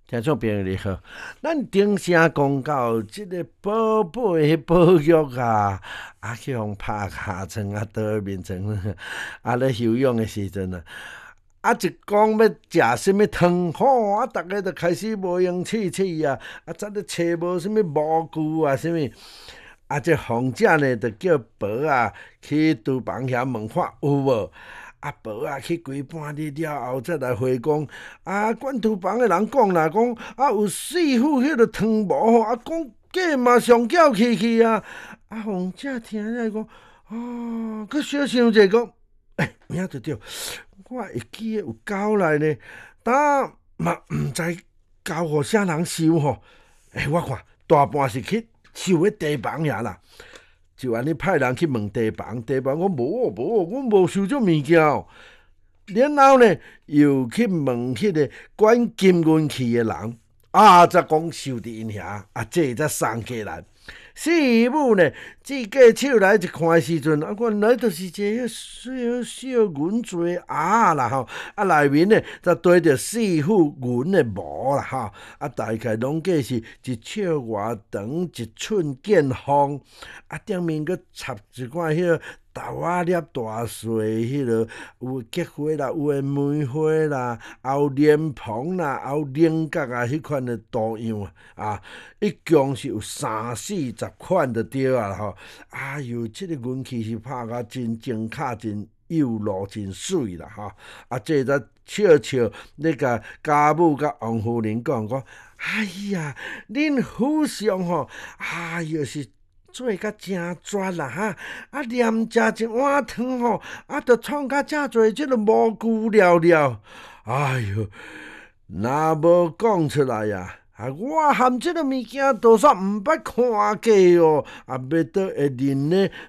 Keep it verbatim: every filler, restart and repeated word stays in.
听众朋友你好，咱顶声讲到即个宝贝保育啊，啊去互拍下床啊，倒喺面床啊咧休养的时阵啊，啊一讲要食什物汤，吼啊，逐个就开始无用试试啊，啊则咧找无什物模具啊，什物啊，这访者呢，就叫婆啊去厨房遐问看有无。啊，婆啊去规半日了后，才来回讲啊，管厨房的人讲啦，讲啊有四副迄个汤模吼，啊讲价嘛上缴去去啊，啊访者听了讲，哦，佮小想者讲，诶，影着着，我会记得有交来呢，呾嘛毋知交互啥人收吼，诶，我看大半是去收迄地房遐啦。就安尼派人去问地房，地房讲无无，阮无收这物件哦。然后呢，又去问迄个管金运气的人，啊，则讲收伫因遐，啊，这才送过来。四母呢，自过手来一看的时阵，啊，原来就是一个小小银坠鸭啦吼，啊，内面呢则堆着四副银的模啦吼，啊，大概拢计是一尺外长，一寸见方，啊，顶面佫插一罐迄个豆仔粒大细，迄落有菊花啦，有诶梅花啦，后莲蓬啦，后菱角啊，迄款的图样啊，一共是有三四十款就对啊吼。哎哟，即、这个运气是拍甲真正卡真幼路真水啦吼。啊，这则笑笑咧甲家母甲王夫人讲讲，哎呀，恁府上吼，哎哟是。做甲真绝啦哈！啊，连食一碗汤吼，啊，着创甲遮侪即个蘑菇了了。哎哟，若无讲出来呀、啊，啊，我含即个物件多煞毋捌看过哦，啊，要倒会认呢，